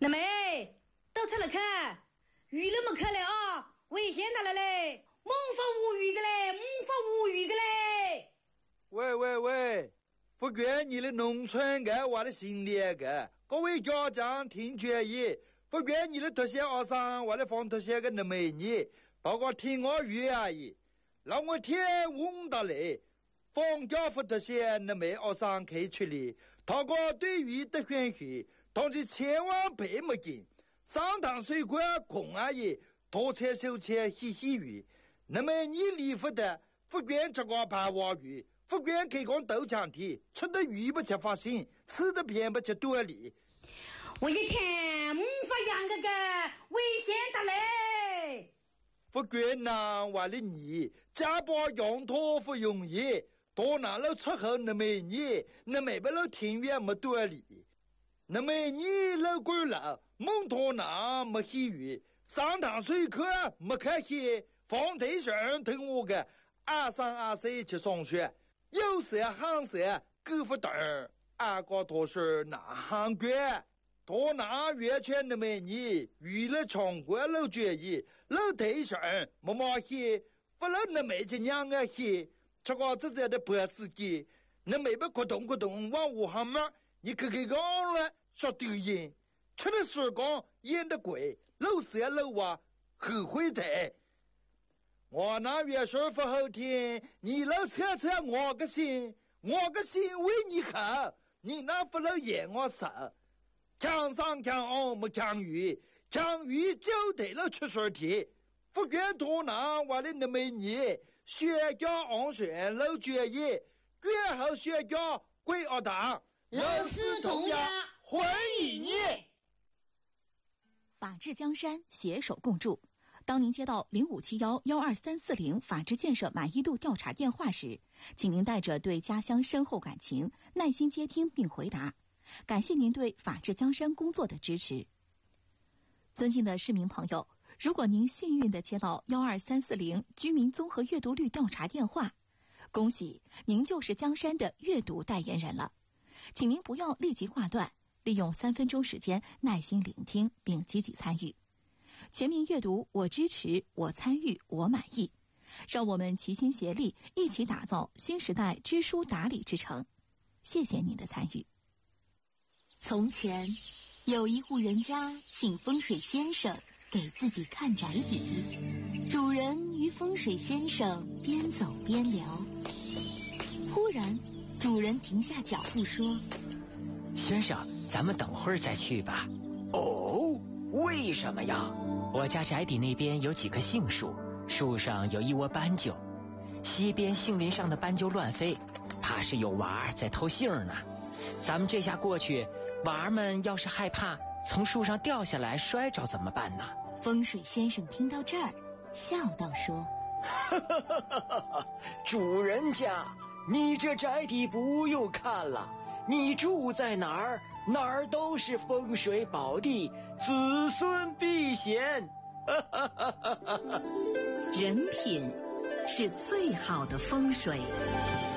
那妹，都出来看，鱼那么可来啊，危险到了嘞，猛发无语的嘞，猛发无语的嘞。 喂，福建你的农村个我的心里个，各位家长听决议，福建你的特些学生我的放特些个那美女，包括听我语而已，让我天问到嘞。放假福特些那美学生可以出来，他个对于的选许，同时千万别没劲，上堂水果空而已，多切手切嘻嘻鱼，那么你离福的福建这个白话语。福建开工豆浆体，吃的鱼不吃发心，吃的偏不吃多里。 我一天发养个危险的嘞。 福建南话的你，家把养托不容易，多拿了出口那么你，那没不了庭院没多里，那么你老贵了，蒙托拿没喜鱼，上堂水课没开戏，放台上听我个，2、3、2、4去上学。有色行色各不等阿哥多是哪行官多拿月圈的美女娱乐全国老决议老台上默默些不老那美这娘啊些这个自己的博士级那美不咕咚咕咚往武汉嘛你可讲了说丢人吃的时光演的鬼老色老娃后悔的我那月说不好听，你老扯扯我个心为你好，你那不老演我手，强上强下没强鱼就得了出水题，福建多拿我的那美女，学家安选老决议，最后学家归二党， 老师同样欢迎你。 法治江山，携手共筑。当您接到0571-12340法治建设满意度调查电话时，请您带着对家乡深厚感情，耐心接听并回答。感谢您对法治江山工作的支持。尊敬的市民朋友，如果您幸运地接到12340居民综合阅读率调查电话，恭喜您就是江山的阅读代言人了。请您不要立即挂断，利用3分钟时间耐心聆听并积极参与。全民阅读，我支持，我参与，我满意。让我们齐心协力，一起打造新时代知书达理之城。谢谢您的参与。 从前，有一户人家请风水先生给自己看宅邸。主人与风水先生边走边聊，忽然，主人停下脚步说：“ 先生，咱们等会儿再去吧。” 哦，为什么呀？ 我家宅邸那边有几棵杏树，树上有一窝斑鸠，西边杏林上的斑鸠乱飞，怕是有娃儿在偷杏呢。咱们这下过去，娃儿们要是害怕从树上掉下来摔着怎么办呢？ 风水先生听到这儿，笑道说：“ 主人家，你这宅邸不用看了，你住在哪儿？哪儿都是风水宝地，子孙避险。 人品是最好的风水。